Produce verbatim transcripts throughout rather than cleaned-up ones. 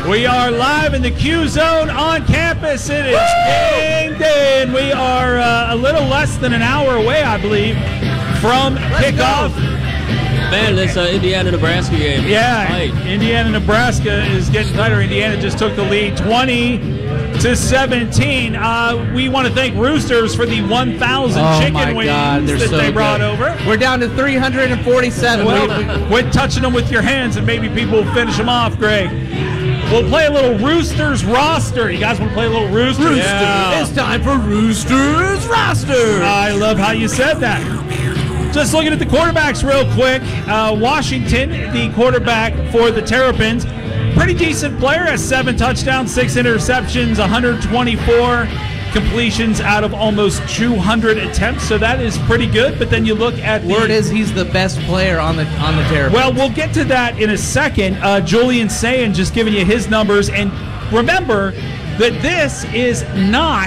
We are live in the Q Zone on campus. It is game day, and we are uh, a little less than an hour away, I believe, from Let's kickoff. Go. Man, this uh, Indiana-Nebraska game. Yeah, Indiana-Nebraska is getting tighter. Indiana just took the lead, twenty to seventeen. Uh, we want to thank Roosters for the one thousand oh chicken wings God, that so they brought good. over. We're down to three hundred forty-seven. Well, quit touching them with your hands, and maybe people will finish them off, Greg. We'll play a little Roosters roster. You guys want to play a little Roosters? Roosters. Yeah. It's time for Roosters roster. I love how you said that. Just looking at the quarterbacks real quick. Uh, Washington, the quarterback for the Terrapins, pretty decent player, has seven touchdowns, six interceptions, one hundred twenty-four completions out of almost two hundred attempts. So that is pretty good. But then you look at the, word is he's the best player on the on the Terrapins. Well, we'll get to that in a second. Uh, Julian Sayin just giving you his numbers, and remember that this is not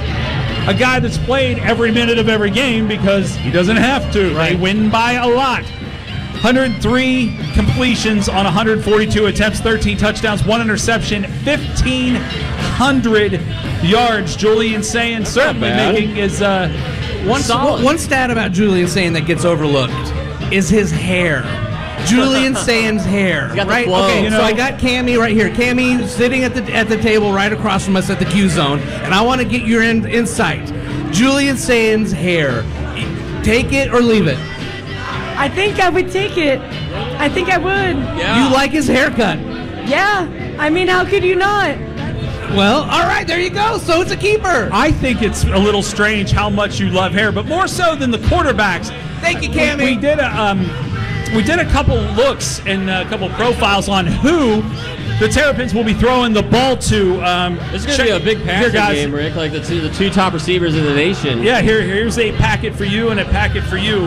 a guy that's played every minute of every game because he doesn't have to. Right. They win by a lot. one hundred three completions on one hundred forty-two attempts, thirteen touchdowns, one interception, fifteen hundred yards. Julian Sayin certainly making his uh, one, solid. one stat about Julian Sayin that gets overlooked is his hair. Julian Sayin's hair, got the right? flow. Okay, You so know- I got Cammy right here. Cammy sitting at the at the table right across from us at the Q Zone, and I want to get your in, insight. Julian Sayin's hair, take it or leave it. I think I would take it. I think I would. Yeah. You like his haircut? Yeah. I mean, how could you not? Well, all right, there you go. So it's a keeper. I think it's a little strange how much you love hair, but more so than the quarterbacks. Thank you, We, Cammy. we did a um, we did a couple looks and a couple profiles on who the Terrapins will be throwing the ball to. Um, This is going to check- be a big here, passing guys. game, Rick. Like the two, the two top receivers in the nation. Yeah, here here's a packet for you and a packet for you.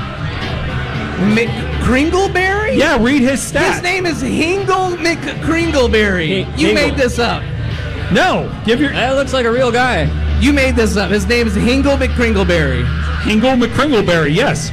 McCringleberry? Yeah, read his stats. His name is Hingle McCringleberry. Hi- You Hingle. made this up. No, give your That looks like a real guy. You made this up. His name is Hingle McCringleberry. Hingle McCringleberry. Yes,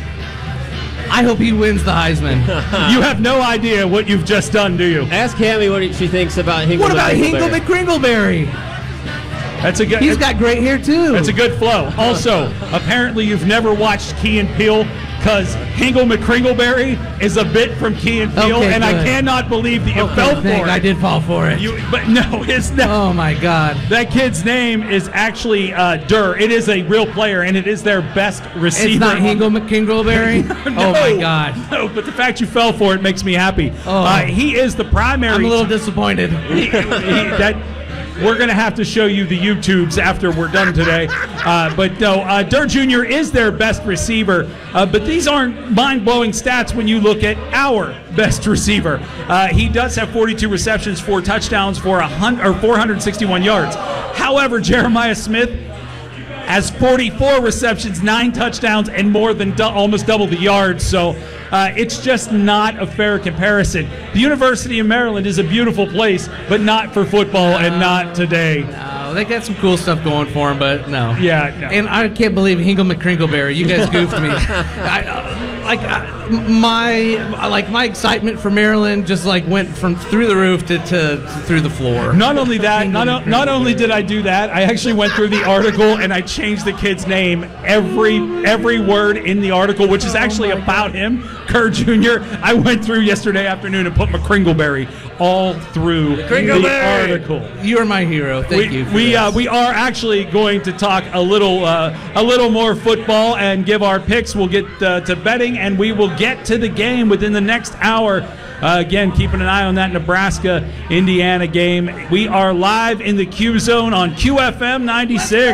I hope he wins the Heisman. you have no idea what you've just done, do you? Ask Cammy what she thinks about Hingle. What about Hingle McCringleberry. McCringleberry? That's a good. He's got great hair too. That's a good flow. Also, apparently you've never watched Key and Peele because Hingle McCringleberry is a bit from Key and Peele, Okay, and I good. cannot believe that you Okay, fell thank- for it. I did fall for it. You, but no, his na- Oh my God. that kid's name is actually uh, Durr. It is a real player, and it is their best receiver. It's not Hingle McCringleberry. No, Oh my God. No, but the fact you fell for it makes me happy. Oh. Uh, he is the primary. I'm a little disappointed. he, he- that we're going to have to show you the YouTubes after we're done today. Uh, but no, uh, Durr Junior is their best receiver. Uh, but these aren't mind-blowing stats when you look at our best receiver. Uh, he does have forty-two receptions, four touchdowns for a hundred or four hundred sixty-one yards. However, Jeremiah Smith has forty-four receptions, nine touchdowns, and more than du- almost double the yards. So uh, it's just not a fair comparison. The University of Maryland is a beautiful place, but not for football and not today. No, they got some cool stuff going for him, but no. Yeah, no. And I can't believe Hingle McCringleberry. You guys goofed me. I, uh, like I, my like my excitement for Maryland just like went from through the roof to, to, to through the floor. Not only that, not, not only did I do that, I actually went through the article and I changed the kid's name every every word in the article, which is actually about him, Kerr Junior I went through yesterday afternoon and put McCringleberry all through the article. You are my hero. Thank we, you. for We this. uh, we are actually going to talk a little uh, a little more football and give our picks. We'll get uh, to betting and we will get to the game within the next hour. Uh, again, keeping an eye on that Nebraska-Indiana game. We are live in the Q Zone on Q F M ninety-six.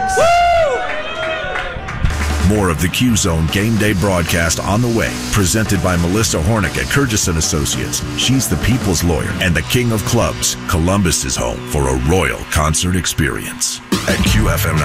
More of the Q Zone Game Day broadcast on the way. Presented by Melissa Hornick at Curtis and Associates. She's the people's lawyer and the king of clubs. Columbus is home for a royal concert experience at Q F M